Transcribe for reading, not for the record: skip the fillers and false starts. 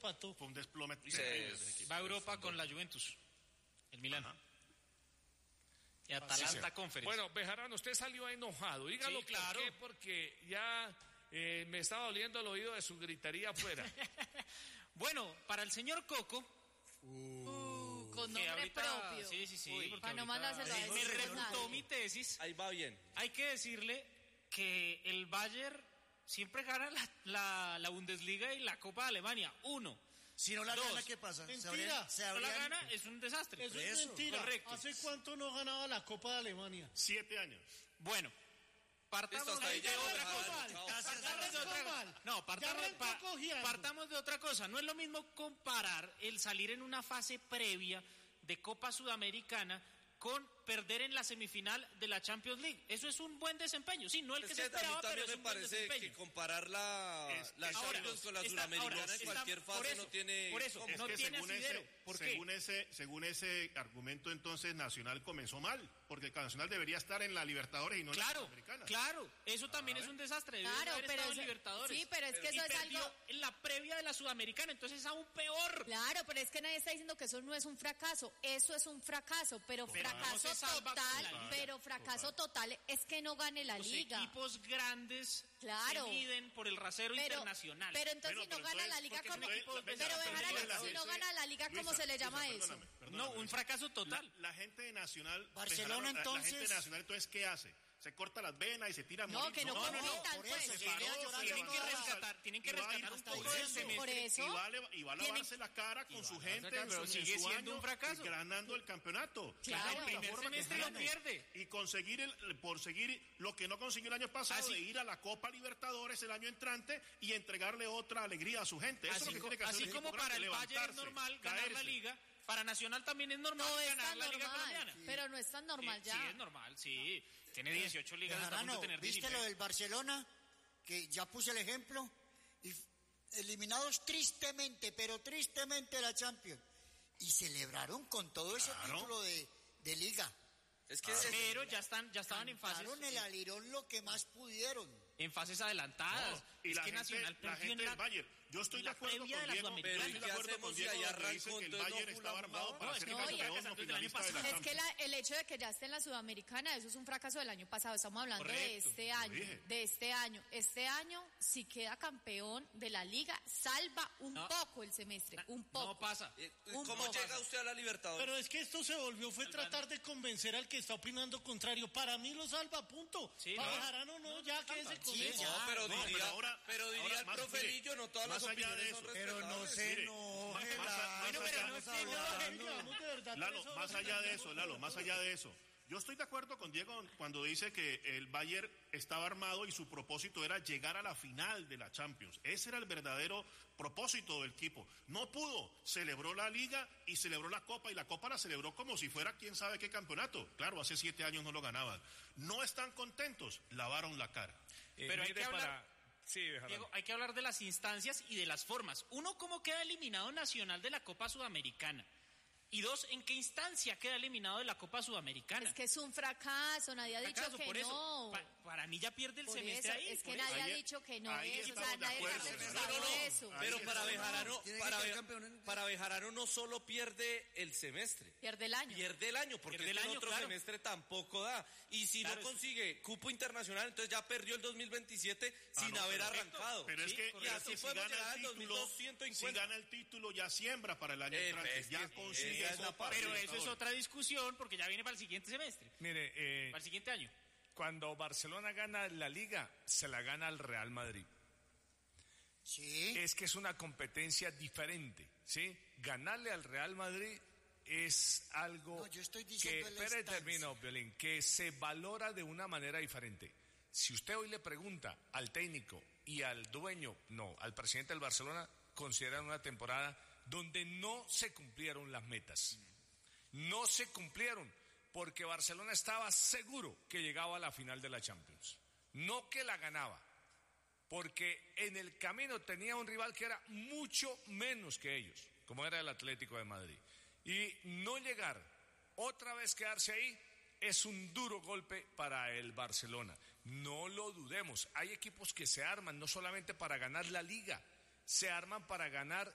empató. Fue un desplome. Va a Europa con la Juventus, el Milán. Ajá. Y Atalanta Conference. Bueno, Bejarano, usted salió enojado. Dígalo, Sí, claro. ¿por qué? Porque ya me estaba doliendo el oído de su gritería afuera. Bueno, para el señor Coco, con que nombre ahorita, propio. sí, porque Para no ahorita mandárselo a me decir refutó nadie. mi tesis. Ahí va bien. Hay que decirle que el Bayern siempre gana la Bundesliga y la Copa de Alemania. 1. Si no la Dos. gana, ¿qué pasa? Mentira. Si no la gana, es un desastre. Eso es mentira. Correcto. ¿Hace cuánto no ganaba la Copa de Alemania? 7 años. Bueno, partamos Listo, hasta ahí de llegó, otra Bejarano, cosa. chao. Partamos de otra cosa. No, partamos de otra cosa. No es lo mismo comparar el salir en una fase previa de Copa Sudamericana con perder en la semifinal de la Champions League. Eso es un buen desempeño. Sí, no el que se A mí esperaba, pero también es me un buen parece desempeño. que comparar la Champions con la Sudamericana en cualquier fase no tiene... Por eso, Es no que tiene asidero. ¿Por qué? según ese argumento, entonces Nacional comenzó mal, porque Nacional debería estar en la Libertadores y no en la Sudamericana. Claro, eso también es un desastre. Debió Claro, haber pero estado en eso- Libertadores. sí, pero es que Y eso es perdió algo- en la previa de la Sudamericana, entonces es aún peor. Claro, pero es que nadie está diciendo que eso no es un fracaso. Eso es un fracaso, pero Pero no fracaso se salva con total. la Liga. Pero fracaso total es que no gane la Los liga. equipos grandes Claro. se miden por el rasero internacional. Pero entonces Bueno, si no pero gana la entonces, liga, porque ¿cómo? son equipos- Pero venga, Bejarano, si no gana la liga, ¿cómo se le llama eso? No, un fracaso total. La gente de Nacional, Barcelona, la entonces. gente de Nacional, entonces, ¿qué hace? Se corta las venas y se tira a No, morir. que no compitan, por pues. eso, Se se paró, queda se llorando. Tienen que levantó, rescatar, tienen que y va a ir rescatar un hasta poco el del centro. semestre. Por eso. Y va a lavarse la cara con su gente cara, en pero su, sigue en su siendo año un fracaso. y ganando el campeonato. Claro. El primer semestre lo pierde. Y conseguir por seguir lo que no consiguió el año pasado, Así- de ir a la Copa Libertadores el año entrante y entregarle otra alegría a su gente. Eso es lo que tiene que hacer Así un como equipo para grande, el Bayern es levantarse, normal ganar la caerse. liga, para Nacional también es normal No es ganar tan la liga normal, colombiana. pero no es tan normal Sí, ya. sí, es normal, sí. Tiene 18 ligas, está a punto Bejarano, de tener ¿viste 19. lo del Barcelona? Que ya puse el ejemplo. Y eliminados tristemente, pero tristemente de la Champions. Y celebraron con todo ese Claro. título de liga. Es que Pero ya estaban en fases, Cantaron el alirón lo que más pudieron. en fases adelantadas. Y es la que gente, Nacional la perdió gente en del la Bayern. Yo estoy de la acuerdo previa con de la Diego. Sudamericana. Yo Pero ¿y estoy de qué acuerdo hacemos con si Diego ahí donde arrancó? dice que el Entonces Bayern no estaba armado jugamos. para No, ser es que campeón Bayern o desde el año finalista de la pasado. Es que Champions. el hecho de que ya esté en la Sudamericana, eso es un fracaso del año pasado. Estamos hablando de Correcto, este lo año. dije. De este año. Este año, si queda campeón de la liga, salva un No. poco el semestre. Un poco. No pasa. Un ¿Cómo poco. llega usted a la Libertadores? Pero es que esto se volvió, fue tratar de convencer al que está opinando contrario. Para mí lo salva, punto. Sí, Para no. Bejarano no, ya que ese con Sí, eso. ya. No, pero No, diría, pero ahora el más, profe mire, Lillo, no todas más las allá de opiniones son eso. Pero no respetables. se Mire, enoje. Bueno, pero no Ay, digamos, de verdad, Lalo, por eso más no allá de se eso, Lalo, más allá de eso. Yo estoy de acuerdo con Diego cuando dice que el Bayern estaba armado y su propósito era llegar a la final de la Champions. Ese era el verdadero propósito del equipo. No pudo, celebró la Liga y celebró la Copa, y la Copa la celebró como si fuera quién sabe qué campeonato. Claro, hace 7 años no lo ganaban. No están contentos, lavaron la cara. Pero hay mire, que hablar- Sí, Bejarano. Diego, hay que hablar de las instancias y de las formas. Uno, cómo queda eliminado Nacional de la Copa Sudamericana. Y dos, ¿en qué instancia queda eliminado de la Copa Sudamericana? Es que es un fracaso, nadie ha dicho Fracaso, que por eso. no. Para mí ya pierde el Por semestre eso, ahí. es que por nadie eso. ha dicho que no ahí es, o estamos sea, de nadie acuerdo, está Fernando. pensando No, eso. pero Ahí para está. Bejarano, Tiene que ser campeón. para Bejarano no solo pierde el semestre, Pierde el año. pierde el año, porque Pierde el es que año, otro claro. semestre tampoco da. Y si Claro, no consigue cupo internacional, entonces ya perdió el 2027 sin no, haber pero- arrancado. Pero es Sí, que y así podemos llegar al título, 2250. si gana el título, ya siembra para el año entrante. Es Ya que consigue esa es la Copa parte. Pero eso es Libertadores. otra discusión porque ya viene para el siguiente semestre, Mire, para el siguiente año. cuando Barcelona gana la Liga, se la gana al Real Madrid. Sí. Es que es una competencia diferente, ¿sí? Ganarle al Real Madrid es algo No, yo estoy que, diciendo la espere, estancia. termino, Violín, que se valora de una manera diferente. Si usted hoy le pregunta al técnico y al dueño, no, al presidente del Barcelona, consideran una temporada donde no se cumplieron las metas. No se cumplieron porque Barcelona estaba seguro que llegaba a la final de la Champions, no que la ganaba, porque en el camino tenía un rival que era mucho menos que ellos, como era el Atlético de Madrid, y no llegar, otra vez quedarse ahí, es un duro golpe para el Barcelona. No lo dudemos, hay equipos que se arman no solamente para ganar la Liga, se arman para ganar